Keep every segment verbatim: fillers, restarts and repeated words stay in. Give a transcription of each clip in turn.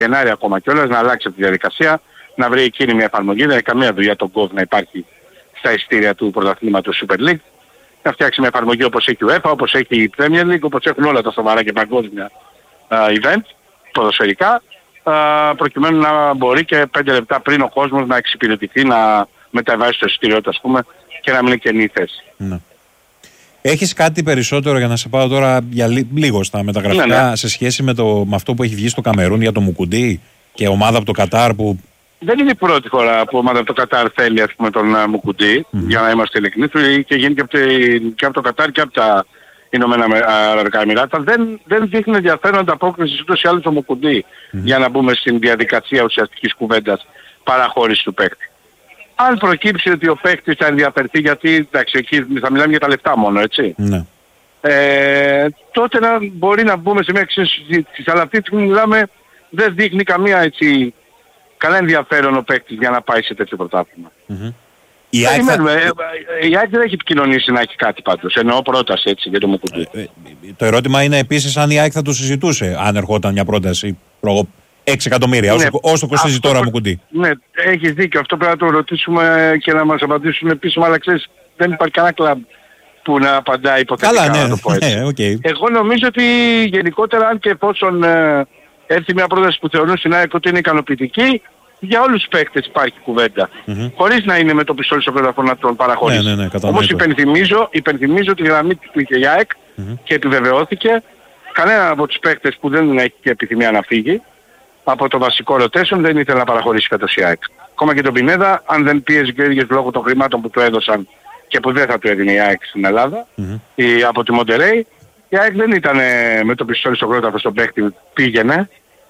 Γενάρη ακόμα κιόλας, να αλλάξει τη διαδικασία, να βρει εκείνη μια εφαρμογή. Δεν έχει καμία δουλειά τον κοβ να υπάρχει στα ειστήρια του πρωταθλήματος Super League. Να φτιάξει μια εφαρμογή όπως έχει η UEFA, όπως έχει η Premier League, όπως έχουν όλα τα σοβαρά και παγκόσμια uh, event, ποδοσφαιρικά, uh, προκειμένου να μπορεί και πέντε λεπτά πριν ο κόσμος να εξυπηρετηθεί, να μεταβάσει το εισιτήριό του, ας πούμε, και να μην είναι καινή η θέση. Ναι. Έχεις κάτι περισσότερο για να σε πάω τώρα για λί, λίγο στα μεταγραφικά, ναι, ναι, σε σχέση με, το, με αυτό που έχει βγει στο Καμερούν για το Μουκουντί και ομάδα από το Κατάρ που... Δεν είναι η πρώτη φορά που ομάδα από το Κατάρ θέλει, ας πούμε, τον uh, Μουκουντί, mm-hmm. για να είμαστε ειλικρινείς, και γίνει και από, και από το Κατάρ και από τα Ηνωμένα Αραβικά Εμιράτα. Δεν, δεν δείχνει ενδιαφέρον ανταπόκριση ούτως ή άλλως το Μουκουντί, mm-hmm. για να μπούμε στην διαδικασία ουσιαστικής κουβέντας παραχώρησης του παίκτη. Αν προκύψει ότι ο παίκτης θα ενδιαφερθεί, γιατί εντάξει, εκεί θα μιλάμε για τα λεφτά μόνο, έτσι. Ναι. Ε, τότε να μπορεί να μπούμε σε μια συζήτηση. Αλλά αυτή τη στιγμή μιλάμε, δεν δείχνει καμία έτσι, καλά ενδιαφέρον ο παίκτης για να πάει σε τέτοιο πρωτάθλημα. Mm-hmm. Η ΑΕΚ θα... δεν έχει επικοινωνήσει να έχει κάτι πάντως. Εννοώ πρόταση έτσι για το Μουκουντί. Ε, ε, το ερώτημα είναι επίσης αν η ΑΕΚ θα το συζητούσε, αν ερχόταν μια πρόταση προ... έξι εκατομμύρια, ναι, όσο κοστίζει τώρα το Μουκουντί. Ναι, έχεις δίκιο. Αυτό πρέπει να το ρωτήσουμε και να μας απαντήσουν επίσημα, αλλά ξέρεις, δεν υπάρχει κανένα κλαμπ που να απαντάει υποθετικά. Καλά, ναι, να το πω έτσι. Ναι, okay. Εγώ νομίζω ότι γενικότερα, αν και εφόσον ε, έρθει μια πρόταση που θεωρούν στην ΑΕΚ ότι είναι ικανοποιητική, για όλους τους παίκτες υπάρχει κουβέντα. Mm-hmm. Χωρίς να είναι με το πιστόλι στο κρόταφο να τον παραχωρήσει. Ναι, ναι, ναι, όμως υπενθυμίζω, υπενθυμίζω τη γραμμή που είχε η ΑΕΚ mm-hmm. και επιβεβαιώθηκε. Κανένα από τους παίκτες που δεν έχει και επιθυμία να φύγει από το βασικό rotation δεν ήθελε να παραχωρήσει κατ' η ΑΕΚ. Ακόμα και τον Πινέδα, αν δεν πίεζε και ο ίδιος λόγω των χρημάτων που του έδωσαν και που δεν θα του έδινε η ΑΕΚ στην Ελλάδα, mm-hmm. ή από τη Μοντερέι, η ΑΕΚ δεν ήταν με το πιστόλι στο κρόταφο στον παίκτη, πήγαινε.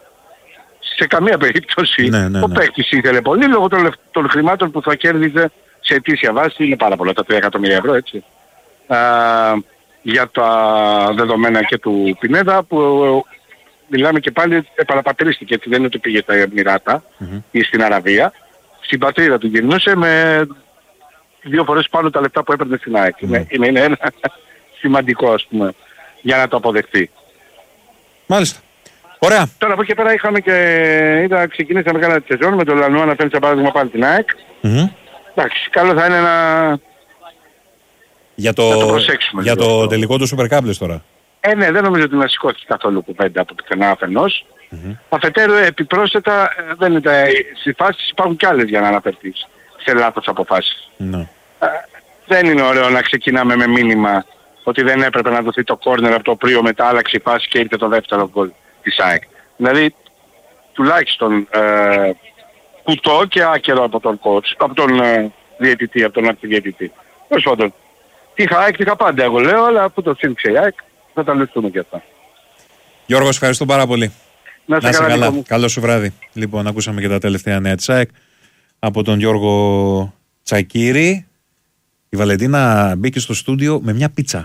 Σε καμία περίπτωση ναι, ναι, ο ναι. παίκτης ήθελε πολύ λόγω των, των χρημάτων που θα κέρδιζε σε αιτήσια βάση, είναι πάρα πολλά, τα τρία εκατομμύρια ευρώ, έτσι. Α, για τα δεδομένα και του Πινέδα που μιλάμε και πάλι επαναπατρίστηκε, έτσι δεν είναι ότι πήγε στα Εμιράτα mm-hmm. ή στην Αραβία. Στην πατρίδα του γυρνούσε με δύο φορές πάνω τα λεπτά που έπαιρνε στην ΑΕΚ. Mm-hmm. Είναι, είναι, είναι ένα σημαντικό, ας πούμε, για να το αποδεχτεί. Μάλιστα. Ωραία. Τώρα από εκεί πέρα είχαμε και είδα, ξεκινήσαμε καλά τη σεζόν με τον Λανουά να φέρνει σε παράδειγμα πάλι την ΑΕΚ. Mm-hmm. Εντάξει, καλό θα είναι να, για το, να το προσέξουμε. Για το τελικό του Super Cup τώρα. Ε, ναι, δεν νομίζω ότι να σηκώθηκε καθόλου κουβέντα από πουθενά αφενός. Mm-hmm. Αφετέρου, επιπρόσθετα, δεν είναι, στις φάσεις υπάρχουν κι άλλες για να αναφερθείς σε λάθος αποφάσεις. Mm-hmm. Ε, δεν είναι ωραίο να ξεκινάμε με μήνυμα ότι δεν έπρεπε να δοθεί το κόρνερ από το οποίο μετά άλλαξε η φάση και ήρθε το δεύτερο γκολ της ΑΕΚ. Δηλαδή, τουλάχιστον ε, κουτό και άκερο από τον coach, από τον ε, διαιτητή, από τον αρχιδιαιτητή. Τέλος πάντων, τι είχα ΑΕΚ, τι είχα πάντα εγώ λέω, αλλά που το σύνδεξε η ΑΕΚ, θα τα λυθούμε και αυτά. Γιώργο, ευχαριστώ πάρα πολύ. Να είσαι καλά. καλά. Καλό σου βράδυ. Λοιπόν, ακούσαμε και τα τελευταία νέα της ΑΕΚ από τον Γιώργο Τσακίρη. Η Βαλεντίνα μπήκε στο στούντιο με μια πίτσα.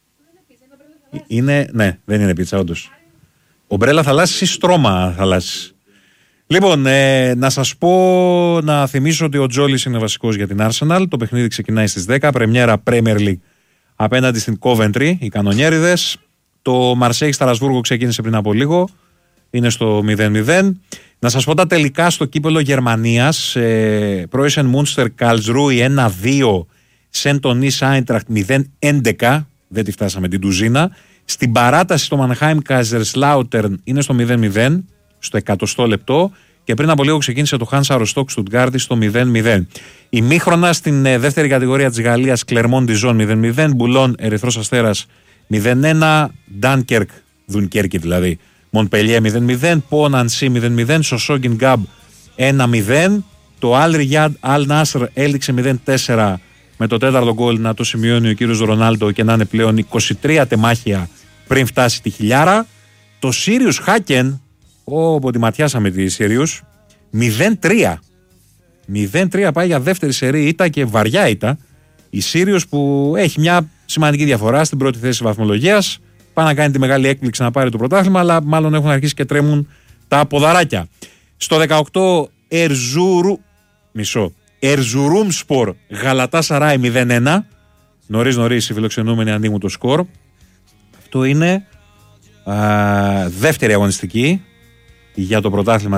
Είναι, ναι, δεν είναι πίτσα, όντως. Ομπρέλα θαλάσσης ή στρώμα θαλάσσης. Λοιπόν, ε, να σας πω, να θυμίσω ότι ο Τζόλις είναι βασικός για την Arsenal. Το παιχνίδι ξεκινάει στις δέκα, πρεμιέρα Premier League απέναντι στην Coventry, οι κανονιέριδες. Το Μαρσέιγ Στρασβούργο ξεκίνησε πριν από λίγο, είναι στο μηδέν μηδέν. Να σας πω τα τελικά στο κύπελλο Γερμανίας. ε, Πρόισεν Μούνστερ Καλσρούι ένα δύο, Σεντονίς Άιντραχτ μηδέν έντεκα, δεν τη φτάσαμε την τουζίνα. Στην παράταση στο Μανχάιμ Κάζερσλάουτερν είναι στο μηδέν μηδέν, στο εκατοστό λεπτό, και πριν από λίγο ξεκίνησε το Χάνσα Ροστόκ Στουτγκάρδη στο μηδέν μηδέν. Ημίχρονα στην ε, δεύτερη κατηγορία της Γαλλίας, Κλερμόν Διζόν μηδέν μηδέν, Μπουλόν Ερυθρός Αστέρας μηδέν ένα, Ντάνκερκ, Δουνκέρκη δηλαδή, Μονπελιέ μηδέν μηδέν, Πο Νανσί μηδέν μηδέν, Σοσόγκιν Γκάμπ ένα μηδέν, το Αλ Ριάντ Αλ Νάσρ έληξε μηδέν τέσσερα με το τέταρτο γκολ να το σημειώνει ο κύριος Ρονάλντο και να είναι πλέον είκοσι τρία τεμάχια πριν φτάσει τη χιλιάρα. Το Σύριους Χάκεν, όπου τη ματιάσαμε τη Σύριους, μηδέν τρία. μηδέν τρία πάει για δεύτερη σερί ήττα και βαριά ήττα. Η Σύριους που έχει μια σημαντική διαφορά στην πρώτη θέση βαθμολογίας. Πάει να κάνει τη μεγάλη έκπληξη να πάρει το πρωτάθλημα, αλλά μάλλον έχουν αρχίσει και τρέμουν τα ποδαράκια. Στο δεκαοκτώ Ερζούρου, μισό, Ερζουρούμспορ Γαλατάσαράι μηδέν ένα. Νωρίς νωρίς οι φιλοξενούμενοι ανοίγουν το σκορ. Αυτό είναι α, δεύτερη αγωνιστική. για το πρωτάθλημα